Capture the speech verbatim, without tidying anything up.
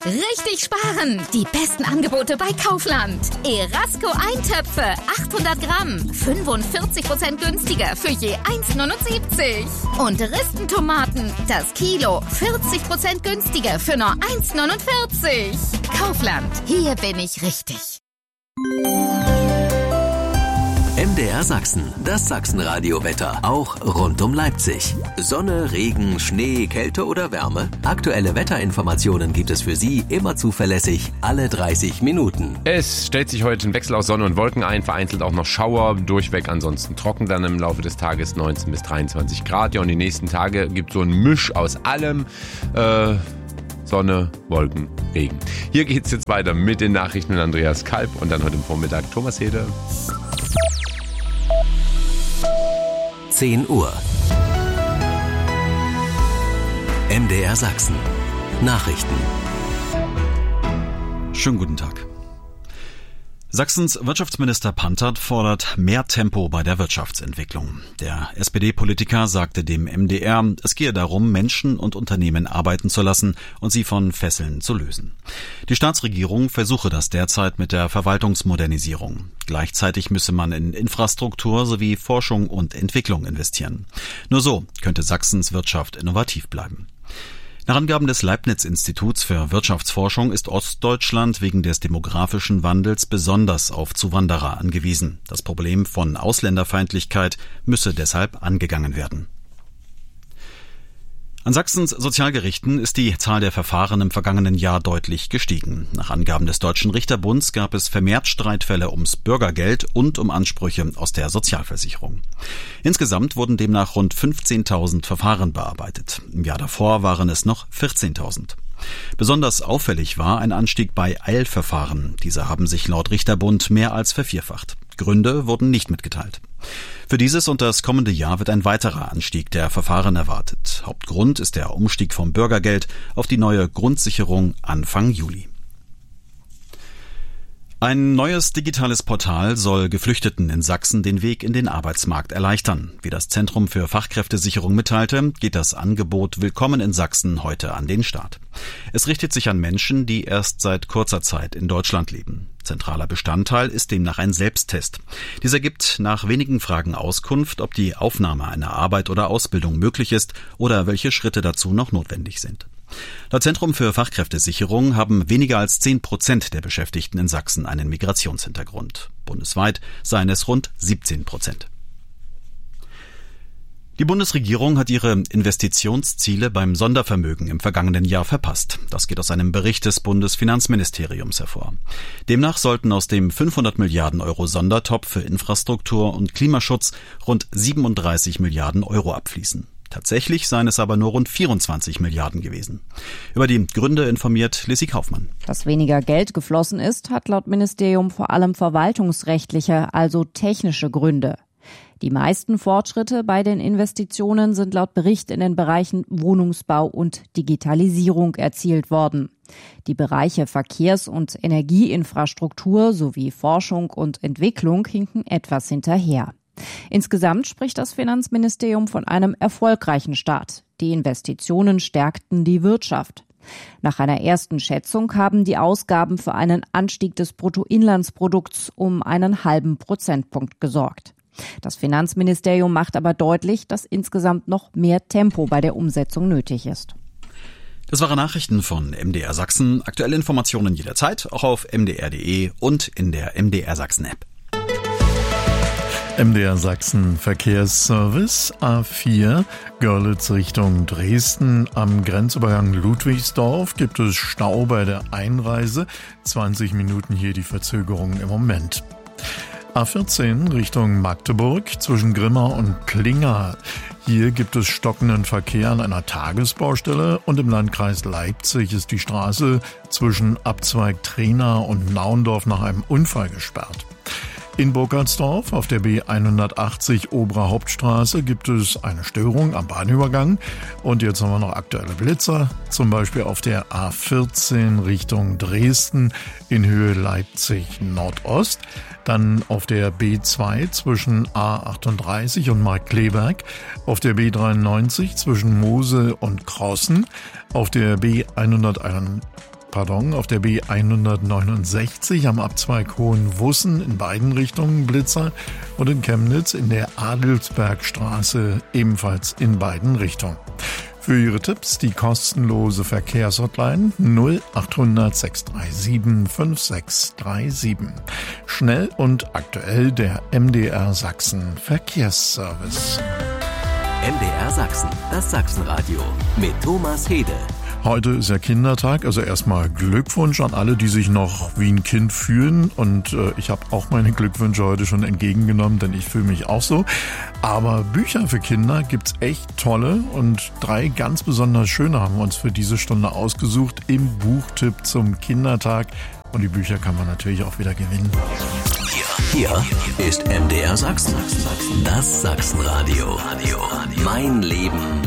Richtig sparen! Die besten Angebote bei Kaufland. Erasco Eintöpfe, achthundert Gramm, fünfundvierzig Prozent günstiger für je eins Komma neunundsiebzig. Und Ristentomaten, das Kilo, vierzig Prozent günstiger für nur eins Komma neunundvierzig. Kaufland, hier bin ich richtig. M D R Sachsen, das Sachsenradio-Wetter, auch rund um Leipzig. Sonne, Regen, Schnee, Kälte oder Wärme? Aktuelle Wetterinformationen gibt es für Sie immer zuverlässig, alle dreißig Minuten. Es stellt sich heute ein Wechsel aus Sonne und Wolken ein, vereinzelt auch noch Schauer, durchweg ansonsten trocken dann im Laufe des Tages neunzehn bis dreiundzwanzig Grad. Ja, und die nächsten Tage gibt es so ein Misch aus allem. Äh... Sonne, Wolken, Regen. Hier geht's jetzt weiter mit den Nachrichten mit Andreas Kalb und dann heute Vormittag Thomas Hede. zehn Uhr. M D R Sachsen. Nachrichten. Schönen guten Tag. Sachsens Wirtschaftsminister Pantert fordert mehr Tempo bei der Wirtschaftsentwicklung. Der S P D-Politiker sagte dem M D R, es gehe darum, Menschen und Unternehmen arbeiten zu lassen und sie von Fesseln zu lösen. Die Staatsregierung versuche das derzeit mit der Verwaltungsmodernisierung. Gleichzeitig müsse man in Infrastruktur sowie Forschung und Entwicklung investieren. Nur so könnte Sachsens Wirtschaft innovativ bleiben. Nach Angaben des Leibniz-Instituts für Wirtschaftsforschung ist Ostdeutschland wegen des demografischen Wandels besonders auf Zuwanderer angewiesen. Das Problem von Ausländerfeindlichkeit müsse deshalb angegangen werden. An Sachsens Sozialgerichten ist die Zahl der Verfahren im vergangenen Jahr deutlich gestiegen. Nach Angaben des Deutschen Richterbunds gab es vermehrt Streitfälle ums Bürgergeld und um Ansprüche aus der Sozialversicherung. Insgesamt wurden demnach rund fünfzehntausend Verfahren bearbeitet. Im Jahr davor waren es noch vierzehntausend. Besonders auffällig war ein Anstieg bei Eilverfahren. Diese haben sich laut Richterbund mehr als vervierfacht. Gründe wurden nicht mitgeteilt. Für dieses und das kommende Jahr wird ein weiterer Anstieg der Verfahren erwartet. Hauptgrund ist der Umstieg vom Bürgergeld auf die neue Grundsicherung Anfang Juli. Ein neues digitales Portal soll Geflüchteten in Sachsen den Weg in den Arbeitsmarkt erleichtern. Wie das Zentrum für Fachkräftesicherung mitteilte, geht das Angebot Willkommen in Sachsen heute an den Start. Es richtet sich an Menschen, die erst seit kurzer Zeit in Deutschland leben. Zentraler Bestandteil ist demnach ein Selbsttest. Dieser gibt nach wenigen Fragen Auskunft, ob die Aufnahme einer Arbeit oder Ausbildung möglich ist oder welche Schritte dazu noch notwendig sind. Laut Zentrum für Fachkräftesicherung haben weniger als zehn Prozent der Beschäftigten in Sachsen einen Migrationshintergrund. Bundesweit seien es rund siebzehn Prozent. Die Bundesregierung hat ihre Investitionsziele beim Sondervermögen im vergangenen Jahr verpasst. Das geht aus einem Bericht des Bundesfinanzministeriums hervor. Demnach sollten aus dem fünfhundert Milliarden Euro Sondertopf für Infrastruktur und Klimaschutz rund siebenunddreißig Milliarden Euro abfließen. Tatsächlich seien es aber nur rund vierundzwanzig Milliarden gewesen. Über die Gründe informiert Lissy Kaufmann. Dass weniger Geld geflossen ist, hat laut Ministerium vor allem verwaltungsrechtliche, also technische Gründe. Die meisten Fortschritte bei den Investitionen sind laut Bericht in den Bereichen Wohnungsbau und Digitalisierung erzielt worden. Die Bereiche Verkehrs- und Energieinfrastruktur sowie Forschung und Entwicklung hinken etwas hinterher. Insgesamt spricht das Finanzministerium von einem erfolgreichen Start. Die Investitionen stärkten die Wirtschaft. Nach einer ersten Schätzung haben die Ausgaben für einen Anstieg des Bruttoinlandsprodukts um einen halben Prozentpunkt gesorgt. Das Finanzministerium macht aber deutlich, dass insgesamt noch mehr Tempo bei der Umsetzung nötig ist. Das waren Nachrichten von M D R Sachsen. Aktuelle Informationen jederzeit, auch auf m d r punkt d e und in der M D R Sachsen App. M D R Sachsen Verkehrsservice A vier Görlitz Richtung Dresden. Am Grenzübergang Ludwigsdorf gibt es Stau bei der Einreise. zwanzig Minuten hier die Verzögerung im Moment. A vierzehn Richtung Magdeburg zwischen Grimma und Klinga. Hier gibt es stockenden Verkehr an einer Tagesbaustelle und im Landkreis Leipzig ist die Straße zwischen Abzweig Trena und Naundorf nach einem Unfall gesperrt. In Burkhardsdorf auf der B hundertachtzig Obere Hauptstraße gibt es eine Störung am Bahnübergang. Und jetzt haben wir noch aktuelle Blitzer, zum Beispiel auf der A vierzehn Richtung Dresden in Höhe Leipzig Nordost. Dann auf der B zwei zwischen A achtunddreißig und Markkleeberg, auf der B dreiundneunzig zwischen Mosel und Crossen, auf der B hundert, pardon, auf der B hundertneunundsechzig am Abzweig Hohenwussen in beiden Richtungen Blitzer und in Chemnitz in der Adelsbergstraße ebenfalls in beiden Richtungen. Für Ihre Tipps die kostenlose Verkehrshotline null achthundert sechs drei sieben fünf sechs drei sieben. Schnell und aktuell der M D R Sachsen Verkehrsservice. M D R Sachsen, das Sachsenradio mit Thomas Hede. Heute ist ja Kindertag, also erstmal Glückwunsch an alle, die sich noch wie ein Kind fühlen. Und äh, ich habe auch meine Glückwünsche heute schon entgegengenommen, denn ich fühle mich auch so. Aber Bücher für Kinder gibt's echt tolle und drei ganz besonders schöne haben wir uns für diese Stunde ausgesucht im Buchtipp zum Kindertag. Und die Bücher kann man natürlich auch wieder gewinnen. Hier ist M D R Sachsen, das Sachsenradio. Mein Leben